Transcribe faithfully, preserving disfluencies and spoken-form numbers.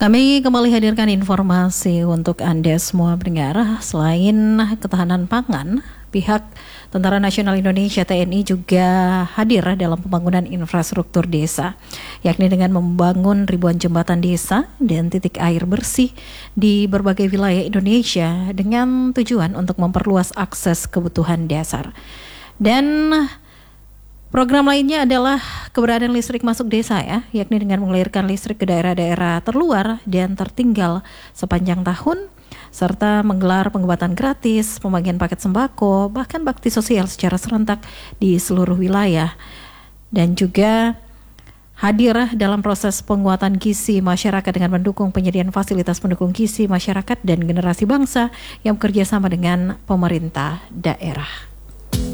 Kami kembali hadirkan informasi untuk Anda semua pendengar. Selain ketahanan pangan, pihak Tentara Nasional Indonesia T N I juga hadir dalam pembangunan infrastruktur desa, yakni dengan membangun ribuan jembatan desa dan titik air bersih di berbagai wilayah Indonesia dengan tujuan untuk memperluas akses kebutuhan dasar. Dan program lainnya adalah keberadaan listrik masuk desa ya, yakni dengan mengalirkan listrik ke daerah-daerah terluar dan tertinggal sepanjang tahun, serta menggelar pengobatan gratis, pembagian paket sembako, bahkan bakti sosial secara serentak di seluruh wilayah. Dan juga hadir dalam proses penguatan gizi masyarakat dengan mendukung penyediaan fasilitas pendukung gizi masyarakat dan generasi bangsa yang bekerja sama dengan pemerintah daerah.